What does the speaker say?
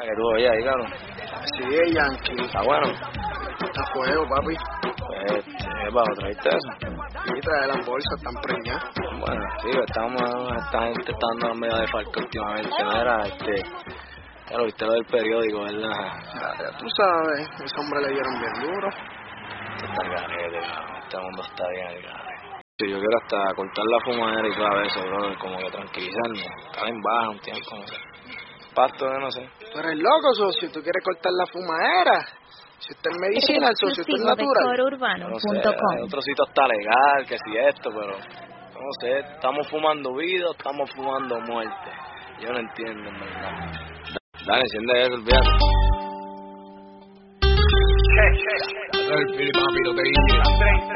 que tú oyes ahí, cabrón. Sí, Yankee. Está bueno. Está fuego, papi. Pues, ¿para traerte eso? Y trae las bolsas, están preñadas. Bueno, sí, esta gente está dando medio de falta últimamente. Mira, ya lo viste lo del periódico, ¿verdad? Ya tú sabes, ese hombre le dieron bien duro. Está el garete, cabrón. Este mundo está bien al garete. Sí, yo quiero hasta cortar la fumadera y toda vez, bro, como que tranquilizarme. Estar en baja un tiempo, no sé. Pasto, no sé. Tú eres loco, socio, tú quieres cortar la fumadera. Si usted es medicinal, socio, usted es natural. No sé, hay otro sitio está legal, que si esto, pero no sé, estamos fumando vida o estamos fumando muerte. Yo no entiendo, en verdad. Dale, enciende eso, olvídate. El papi, lo que dice.